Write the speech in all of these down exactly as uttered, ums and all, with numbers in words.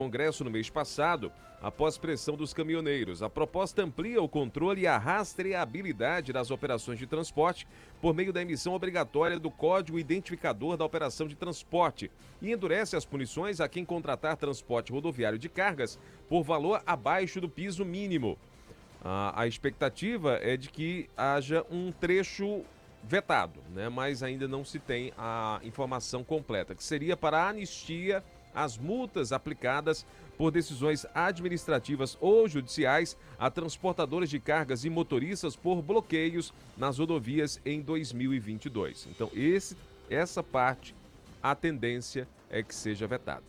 Congresso no mês passado, após pressão dos caminhoneiros. A proposta amplia o controle e a rastreabilidade das operações de transporte por meio da emissão obrigatória do Código Identificador da Operação de Transporte e endurece as punições a quem contratar transporte rodoviário de cargas por valor abaixo do piso mínimo. A, a expectativa é de que haja um trecho vetado, né? Mas ainda não se tem a informação completa, que seria para a anistia as multas aplicadas por decisões administrativas ou judiciais a transportadores de cargas e motoristas por bloqueios nas rodovias em dois mil e vinte e dois. Então, esse, essa parte, a tendência é que seja vetada.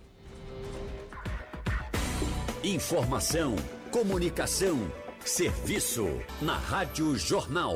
Informação, comunicação, serviço na Rádio Jornal.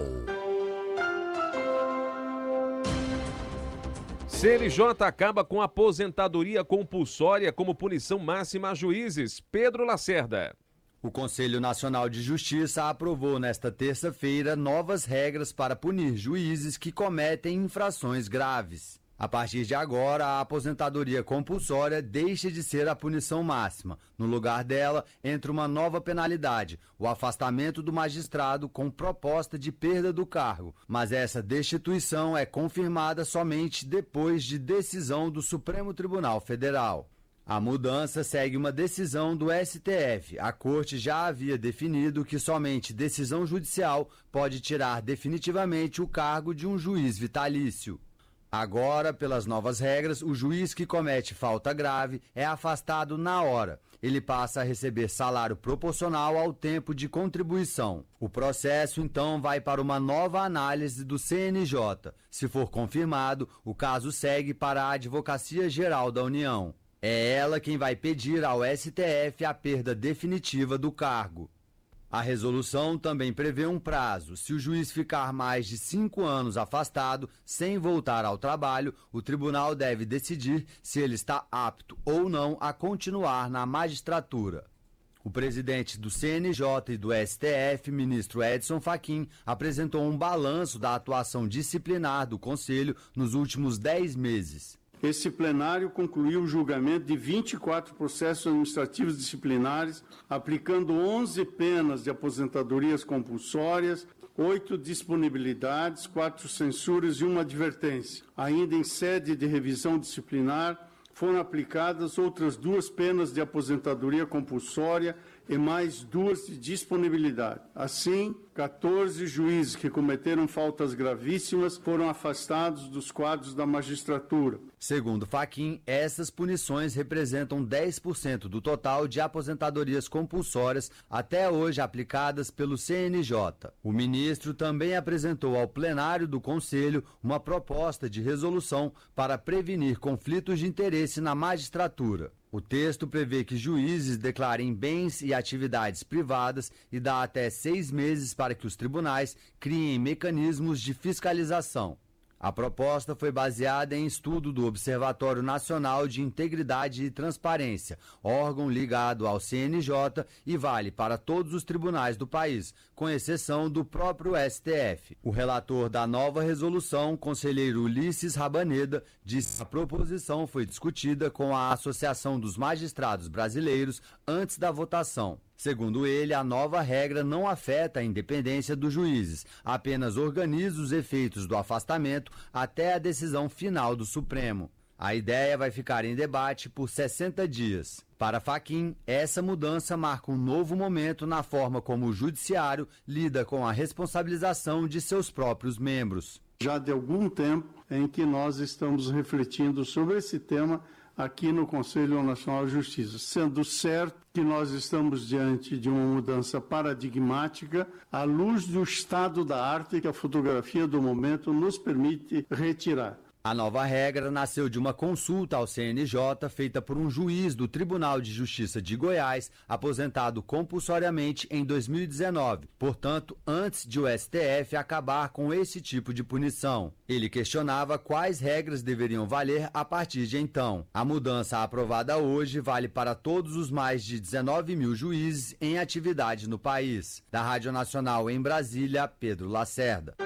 C N J acaba com aposentadoria compulsória como punição máxima a juízes. Pedro Lacerda. O Conselho Nacional de Justiça aprovou nesta terça-feira novas regras para punir juízes que cometem infrações graves. A partir de agora, a aposentadoria compulsória deixa de ser a punição máxima. No lugar dela, entra uma nova penalidade, o afastamento do magistrado com proposta de perda do cargo. Mas essa destituição é confirmada somente depois de decisão do Supremo Tribunal Federal. A mudança segue uma decisão do S T F. A Corte já havia definido que somente decisão judicial pode tirar definitivamente o cargo de um juiz vitalício. Agora, pelas novas regras, o juiz que comete falta grave é afastado na hora. Ele passa a receber salário proporcional ao tempo de contribuição. O processo, então, vai para uma nova análise do C N J. Se for confirmado, o caso segue para a Advocacia Geral da União. É ela quem vai pedir ao S T F a perda definitiva do cargo. A resolução também prevê um prazo. Se o juiz ficar mais de cinco anos afastado, sem voltar ao trabalho, o tribunal deve decidir se ele está apto ou não a continuar na magistratura. O presidente do C N J e do S T F, ministro Edson Fachin, apresentou um balanço da atuação disciplinar do Conselho nos últimos dez meses. Esse plenário concluiu o julgamento de vinte e quatro processos administrativos disciplinares, aplicando onze penas de aposentadorias compulsórias, oito disponibilidades, quatro censuras e uma advertência. Ainda em sede de revisão disciplinar, foram aplicadas outras duas penas de aposentadoria compulsória e mais duas de disponibilidade. Assim, quatorze juízes que cometeram faltas gravíssimas foram afastados dos quadros da magistratura. Segundo Fachin, essas punições representam dez por cento do total de aposentadorias compulsórias até hoje aplicadas pelo C N J. O ministro também apresentou ao plenário do Conselho uma proposta de resolução para prevenir conflitos de interesse na magistratura. O texto prevê que juízes declarem bens e atividades privadas e dá até seis meses para que os tribunais criem mecanismos de fiscalização. A proposta foi baseada em estudo do Observatório Nacional de Integridade e Transparência, órgão ligado ao C N J e vale para todos os tribunais do país, com exceção do próprio S T F. O relator da nova resolução, conselheiro Ulisses Rabaneda, disse que a proposição foi discutida com a Associação dos Magistrados Brasileiros antes da votação. Segundo ele, a nova regra não afeta a independência dos juízes, apenas organiza os efeitos do afastamento até a decisão final do Supremo. A ideia vai ficar em debate por sessenta dias. Para Fachin, essa mudança marca um novo momento na forma como o judiciário lida com a responsabilização de seus próprios membros. Já de algum tempo em que nós estamos refletindo sobre esse tema aqui no Conselho Nacional de Justiça, sendo certo que nós estamos diante de uma mudança paradigmática à luz do estado da arte que a fotografia do momento nos permite retirar. A nova regra nasceu de uma consulta ao C N J feita por um juiz do Tribunal de Justiça de Goiás, aposentado compulsoriamente em dois mil e dezenove, portanto, antes de o S T F acabar com esse tipo de punição. Ele questionava quais regras deveriam valer a partir de então. A mudança aprovada hoje vale para todos os mais de dezenove mil juízes em atividade no país. Da Rádio Nacional em Brasília, Pedro Lacerda.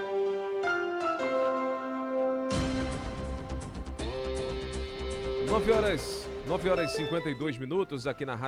nove horas, nove horas e cinquenta e dois minutos aqui na Rádio